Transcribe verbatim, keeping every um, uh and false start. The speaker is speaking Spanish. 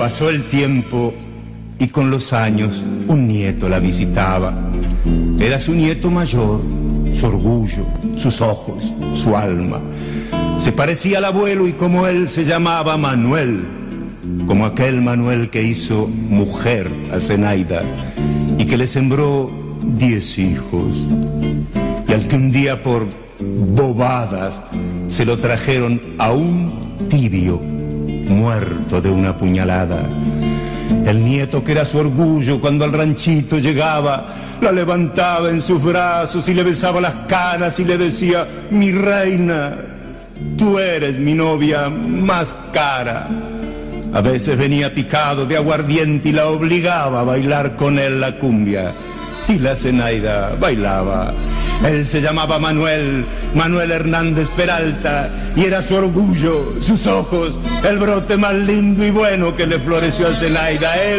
Pasó el tiempo y con los años un nieto la visitaba. Era su nieto mayor, su orgullo, sus ojos, su alma. Se parecía al abuelo y como él se llamaba Manuel, como aquel Manuel que hizo mujer a Zenaida y que le sembró diez hijos, y al que un día por bobadas se lo trajeron a un tibio muerto de una puñalada. El nieto, que era su orgullo, cuando al ranchito llegaba, la levantaba en sus brazos y le besaba las canas y le decía: mi reina, tú eres mi novia más cara. A veces venía picado de aguardiente y la obligaba a bailar con él la cumbia. Y la Zenaida bailaba. Él se llamaba Manuel, Manuel Hernández Peralta, y era su orgullo, sus ojos, el brote más lindo y bueno que le floreció a Zenaida. Él